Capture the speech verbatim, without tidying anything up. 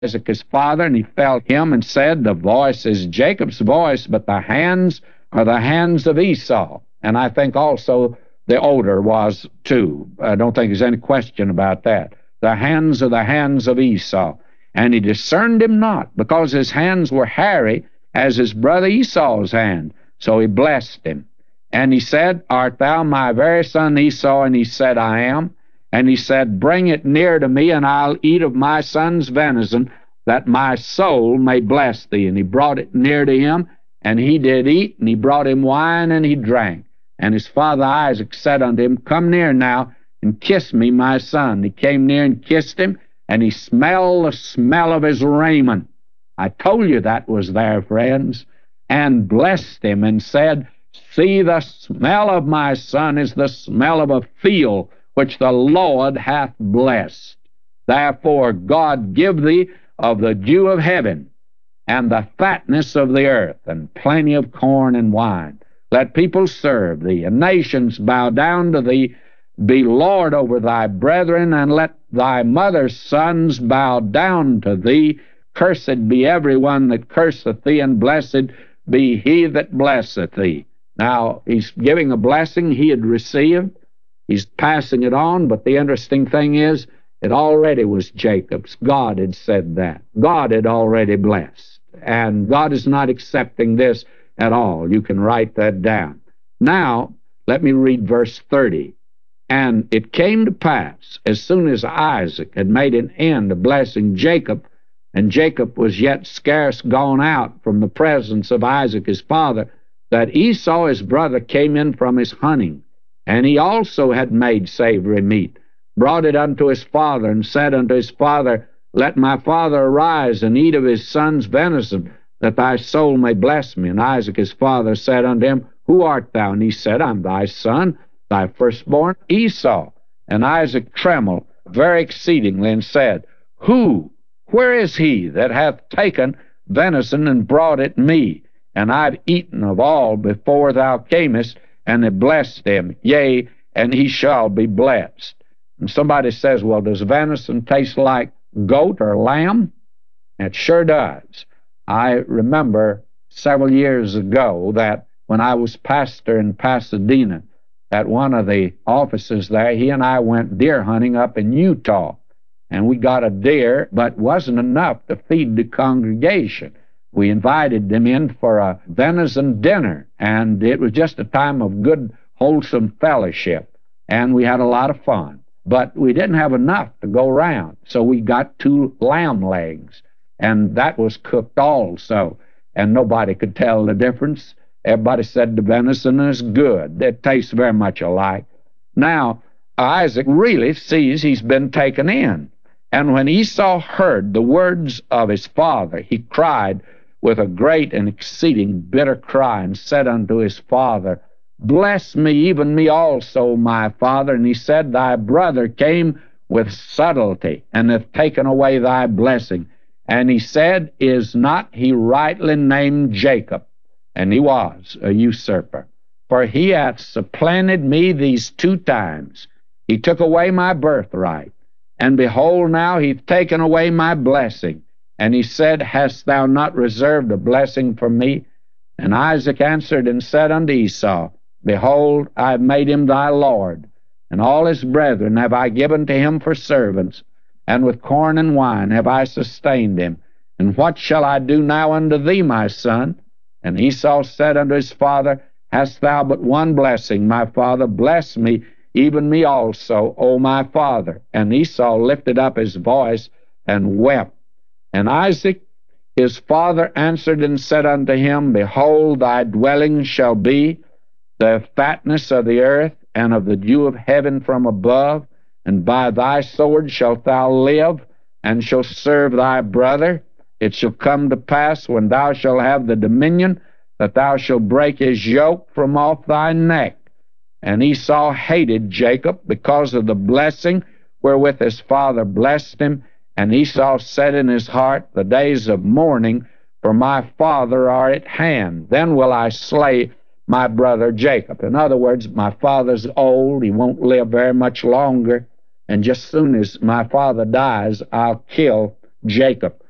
Isaac his father, and he felt him and said, the voice is Jacob's voice, but the hands are the hands of Esau. And I think also the odor was too. I don't think there's any question about that. The hands are the hands of Esau. And he discerned him not, because his hands were hairy as his brother Esau's hand. So he blessed him. And he said, art thou my very son Esau? And he said, I am. And he said, bring it near to me, and I'll eat of my son's venison, that my soul may bless thee. And he brought it near to him, and he did eat, and he brought him wine, and he drank. And his father Isaac said unto him, come near now, and kiss me, my son. He came near and kissed him, and he smelled the smell of his raiment. I told you that was there, friends. And blessed him, and said, see, the smell of my son is the smell of a field, which the Lord hath blessed. Therefore God give thee of the dew of heaven, and the fatness of the earth, and plenty of corn and wine. Let people serve thee, and nations bow down to thee. Be Lord over thy brethren, and let thy mother's sons bow down to thee. Cursed be every one that curseth thee, and blessed be he that blesseth thee. Now, he's giving a blessing he had received. He's passing it on, but the interesting thing is, it already was Jacob's. God had said that. God had already blessed. And God is not accepting this at all. You can write that down. Now, let me read verse thirty. And it came to pass, as soon as Isaac had made an end of blessing Jacob, and Jacob was yet scarce gone out from the presence of Isaac his father, that Esau his brother came in from his hunting. And he also had made savory meat, brought it unto his father, and said unto his father, let my father arise and eat of his son's venison, that thy soul may bless me. And Isaac his father said unto him, who art thou? And he said, I'm thy son, thy firstborn Esau. And Isaac trembled very exceedingly, and said, who, where is he that hath taken venison and brought it me? And I've eaten of all before thou camest, and have blessed him, yea, and he shall be blessed. And somebody says, well, does venison taste like goat or lamb? It sure does. I remember several years ago that when I was pastor in Pasadena, at one of the offices there, he and I went deer hunting up in Utah. And we got a deer, but wasn't enough to feed the congregation. We invited them in for a venison dinner, and it was just a time of good, wholesome fellowship. And we had a lot of fun. But we didn't have enough to go round, so we got two lamb legs, and that was cooked also, and nobody could tell the difference. Everybody said the venison is good. It tastes very much alike. Now, Isaac really sees he's been taken in, and when Esau heard the words of his father, he cried with a great and exceeding bitter cry, and said unto his father, bless me, even me also, my father. And he said, thy brother came with subtlety, and hath taken away thy blessing. And he said, is not he rightly named Jacob? And he was a usurper. For he hath supplanted me these two times. He took away my birthright. And behold, now he'th taken away my blessing. And he said, hast thou not reserved a blessing for me? And Isaac answered and said unto Esau, behold, I have made him thy lord, and all his brethren have I given to him for servants, and with corn and wine have I sustained him. And what shall I do now unto thee, my son? And Esau said unto his father, hast thou but one blessing, my father? Bless me, even me also, O my father. And Esau lifted up his voice and wept. And Isaac his father answered and said unto him, behold, thy dwelling shall be the fatness of the earth, and of the dew of heaven from above, and by thy sword shalt thou live, and shalt serve thy brother. It shall come to pass, when thou shalt have the dominion, that thou shalt break his yoke from off thy neck. And Esau hated Jacob because of the blessing wherewith his father blessed him. And Esau said in his heart, the days of mourning for my father are at hand. Then will I slay my brother Jacob. In other words, my father's old. He won't live very much longer. And just soon as my father dies, I'll kill Jacob.